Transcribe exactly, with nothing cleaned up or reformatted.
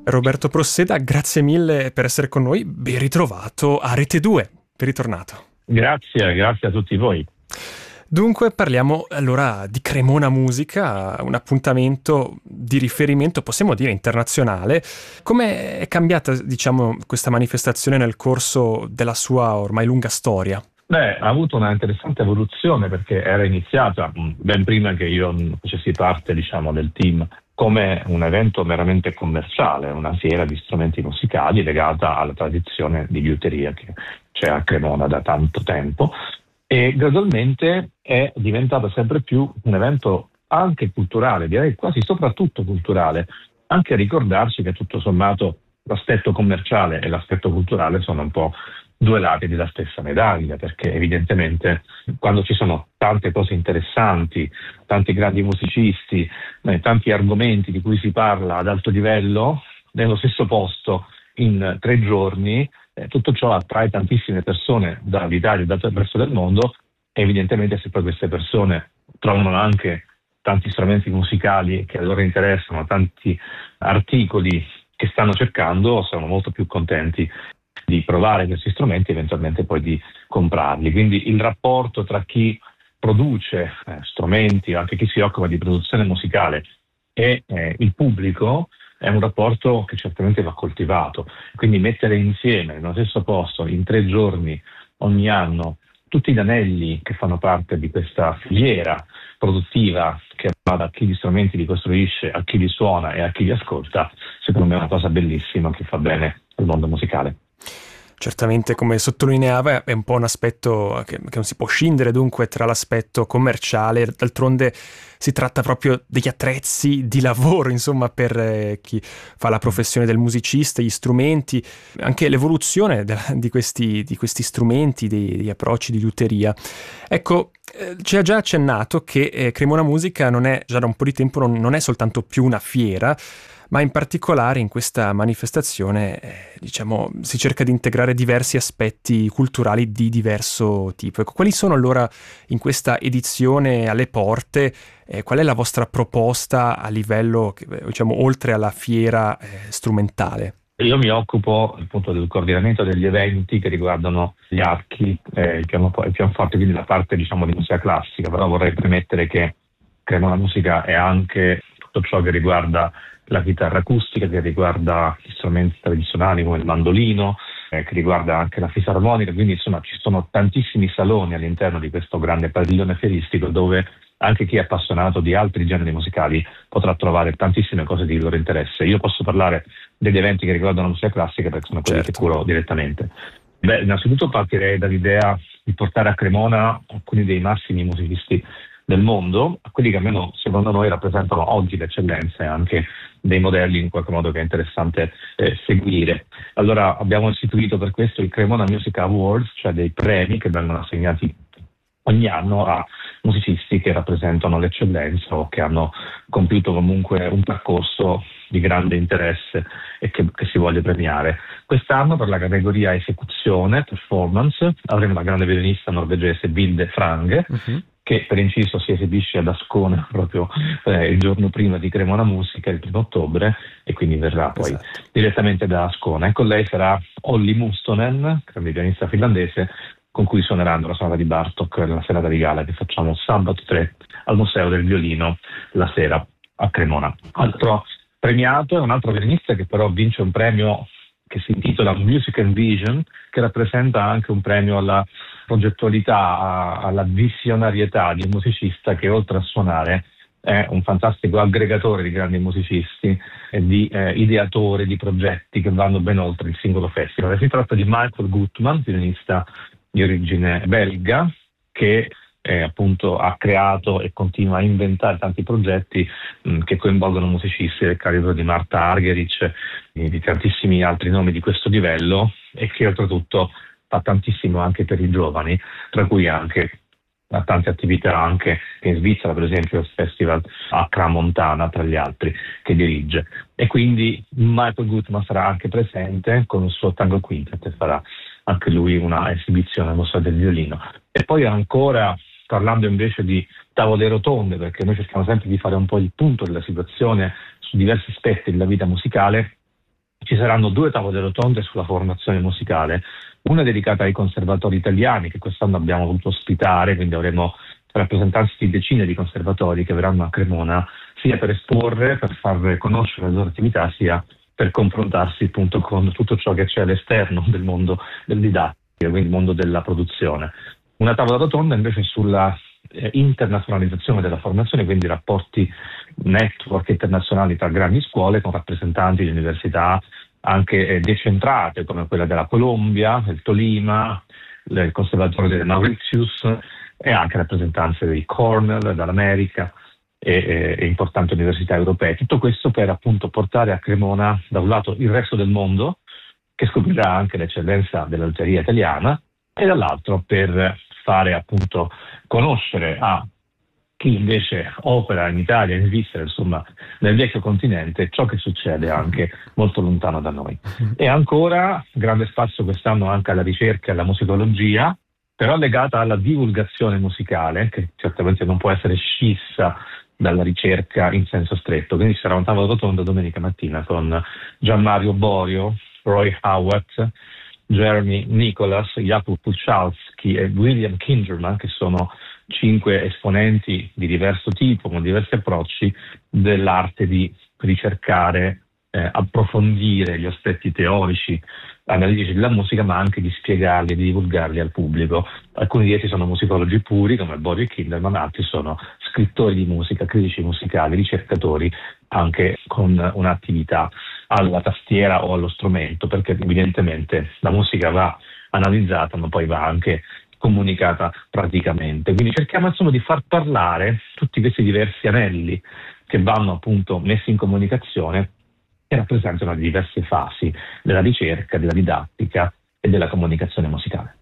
Roberto Prosseda, grazie mille per essere con noi, ben ritrovato a Rete due, ben ritornato. Grazie, grazie a tutti voi. Dunque parliamo allora di Cremona Musica, un appuntamento di riferimento, possiamo dire internazionale. Come è cambiata, diciamo, questa manifestazione nel corso della sua ormai lunga storia? Beh, ha avuto una interessante evoluzione perché era iniziata ben prima che io facessi parte, diciamo, del team, come un evento meramente commerciale, una fiera di strumenti musicali legata alla tradizione di liuteria che c'è a Cremona da tanto tempo, e gradualmente è diventato sempre più un evento anche culturale, direi quasi soprattutto culturale, anche a ricordarci che tutto sommato l'aspetto commerciale e l'aspetto culturale sono un po' due lati della stessa medaglia, perché evidentemente quando ci sono tante cose interessanti, tanti grandi musicisti, eh, tanti argomenti di cui si parla ad alto livello, nello stesso posto in tre giorni, eh, tutto ciò attrae tantissime persone dall'Italia e da tutto il resto del mondo, e evidentemente se poi queste persone trovano anche tanti strumenti musicali che a loro interessano, tanti articoli che stanno cercando, sono molto più contenti di provare questi strumenti e eventualmente poi di comprarli. Quindi il rapporto tra chi produce eh, strumenti, anche chi si occupa di produzione musicale, e eh, il pubblico è un rapporto che certamente va coltivato. Quindi mettere insieme nello stesso posto in tre giorni ogni anno tutti gli anelli che fanno parte di questa filiera produttiva che va da chi gli strumenti li costruisce a chi li suona e a chi li ascolta, secondo me è una cosa bellissima che fa bene al mondo musicale. Certamente, come sottolineava, è un po' un aspetto che, che non si può scindere dunque tra l'aspetto commerciale, d'altronde si tratta proprio degli attrezzi di lavoro, insomma, per eh, chi fa la professione del musicista, gli strumenti, anche l'evoluzione de- di, questi, di questi strumenti, dei, degli approcci di liuteria. Ecco, eh, ci ha già accennato che eh, Cremona Musica non è, già da un po' di tempo, non, non è soltanto più una fiera, ma in particolare in questa manifestazione eh, diciamo si cerca di integrare diversi aspetti culturali di diverso tipo. Ecco, quali sono allora in questa edizione alle porte, eh, qual è la vostra proposta a livello, diciamo, oltre alla fiera eh, strumentale? Io mi occupo appunto del coordinamento degli eventi che riguardano gli archi, eh, il, piano, il pianoforte, quindi la parte, diciamo, di musica classica, però vorrei premettere che Cremona Musica è anche tutto ciò che riguarda la chitarra acustica, che riguarda gli strumenti tradizionali come il mandolino, eh, che riguarda anche la fisarmonica, quindi insomma ci sono tantissimi saloni all'interno di questo grande padiglione fieristico dove anche chi è appassionato di altri generi musicali potrà trovare tantissime cose di loro interesse. Io posso parlare degli eventi che riguardano la musica classica perché sono quelli Certo. che curo direttamente. Beh, innanzitutto partirei dall'idea di portare a Cremona alcuni dei massimi musicisti del mondo, quelli che almeno secondo noi rappresentano oggi l'eccellenza e anche dei modelli in qualche modo che è interessante eh, seguire. Allora abbiamo istituito per questo il Cremona Music Awards, cioè dei premi che vengono assegnati ogni anno a musicisti che rappresentano l'eccellenza o che hanno compiuto comunque un percorso di grande interesse e che, che si voglia premiare. Quest'anno per la categoria esecuzione, performance, avremo la grande violinista norvegese Vilde Frange, uh-huh. che per inciso si esibisce ad Ascona proprio eh, il giorno prima di Cremona Musica, il primo ottobre, e quindi verrà poi esatto. direttamente da Ascona. E con lei sarà Olli Mustonen, grande pianista finlandese, con cui suoneranno la sonata di Bartók nella serata di gala che facciamo sabato tre al Museo del Violino la sera a Cremona. Altro premiato è un altro violinista che però vince un premio che si intitola Music and Vision, che rappresenta anche un premio alla progettualità, a, alla visionarietà di un musicista che oltre a suonare è un fantastico aggregatore di grandi musicisti e di eh, ideatori di progetti che vanno ben oltre il singolo festival. Si tratta di Michael Gutman, violinista di origine belga, che eh, appunto ha creato e continua a inventare tanti progetti mh, che coinvolgono musicisti del calibro di Marta Argerich e di tantissimi altri nomi di questo livello, e che oltretutto fa tantissimo anche per i giovani, tra cui anche ha tante attività anche in Svizzera, per esempio il festival a Cramontana tra gli altri che dirige. E quindi Michael Gutman sarà anche presente con il suo Tango Quintet e farà anche lui una esibizione al Museo del Violino. E poi ancora, parlando invece di tavole rotonde, perché noi cerchiamo sempre di fare un po' il punto della situazione su diversi aspetti della vita musicale, ci saranno due tavole rotonde sulla formazione musicale, una dedicata ai conservatori italiani che quest'anno abbiamo voluto ospitare, quindi avremo rappresentanti di decine di conservatori che verranno a Cremona sia per esporre, per far conoscere le loro attività, sia per confrontarsi appunto con tutto ciò che c'è all'esterno del mondo del didattico, quindi il mondo della produzione. Una tavola rotonda invece sulla eh, internazionalizzazione della formazione, quindi rapporti network internazionali tra grandi scuole con rappresentanti di università anche eh, decentrate come quella della Columbia, del Tolima, il Conservatorio delle Mauritius e anche rappresentanze di Cornell, dall'America e, e, e importanti università europee. Tutto questo per appunto portare a Cremona da un lato il resto del mondo, che scoprirà anche l'eccellenza della lotteria italiana, e dall'altro per fare appunto conoscere a chi invece opera in Italia, in Svizzera, insomma nel vecchio continente, ciò che succede anche molto lontano da noi. E ancora grande spazio quest'anno anche alla ricerca e alla musicologia, però legata alla divulgazione musicale, che certamente non può essere scissa dalla ricerca in senso stretto. Quindi ci sarà un tavolo rotondo domenica mattina con Gianmario Borio, Roy Howarth, Jeremy Nicholas, Jakub Puchalski e William Kingerman, che sono cinque esponenti di diverso tipo, con diversi approcci, dell'arte di ricercare, eh, approfondire gli aspetti teorici, analitici della musica, ma anche di spiegarli e di divulgarli al pubblico. Alcuni di essi sono musicologi puri, come Boris Kinderman, altri sono scrittori di musica, critici musicali, ricercatori, anche con un'attività alla tastiera o allo strumento, perché evidentemente la musica va analizzata, ma poi va anche comunicata praticamente. Quindi cerchiamo insomma di far parlare tutti questi diversi anelli che vanno appunto messi in comunicazione e rappresentano le diverse fasi della ricerca, della didattica e della comunicazione musicale.